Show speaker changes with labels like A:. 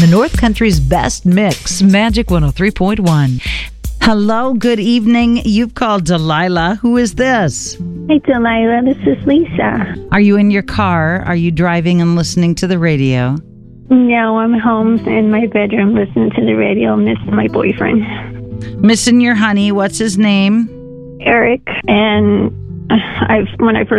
A: the North Country's best mix, Magic 103.1. Hello, good evening. You've called Delilah. Who is this?
B: Hey, Delilah, this is Lisa.
A: Are you in your car? Are you driving and listening to the radio?
B: No, I'm home in my bedroom listening to the radio, missing my boyfriend.
A: Missing your honey. What's his name?
B: Eric. And when I first